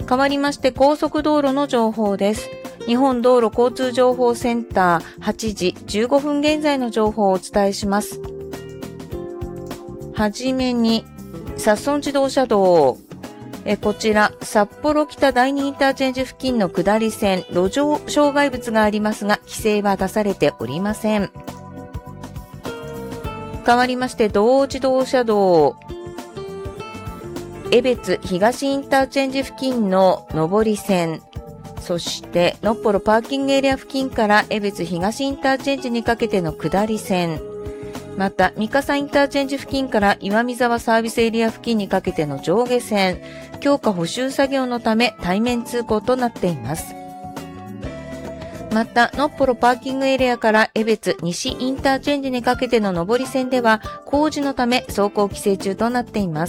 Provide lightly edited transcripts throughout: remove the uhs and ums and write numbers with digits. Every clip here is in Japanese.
変わりまして高速道路の情報です。日本道路交通情報センター8時15分現在の情報をお伝えします。はじめに、札樽自動車道。こちら、札幌北第2インターチェンジ付近の下り線、路上障害物がありますが、規制は出されておりません。変わりまして、道央自動車道。江別東インターチェンジ付近の上り線、そしてのっぽろパーキングエリア付近から江別東インターチェンジにかけての下り線、また三笠インターチェンジ付近から岩見沢サービスエリア付近にかけての上下線、強化補修作業のため対面通行となっています。またのっぽろパーキングエリアから江別西インターチェンジにかけての上り線では工事のため走行規制中となっています。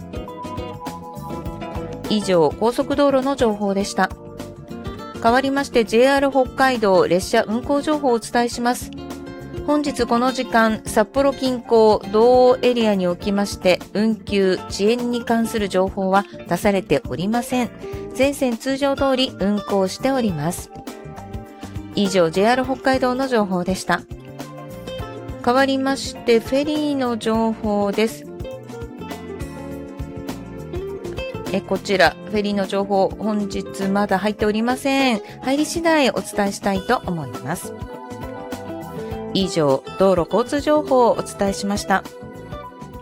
以上、高速道路の情報でした。変わりまして JR 北海道列車運行情報をお伝えします。本日この時間、札幌近郊道央エリアにおきまして運休・遅延に関する情報は出されておりません。全線通常通り運行しております。以上、JR 北海道の情報でした。変わりましてフェリーの情報です。こちらフェリーの情報、本日まだ入っておりません。入り次第お伝えしたいと思います。以上、道路交通情報をお伝えしました。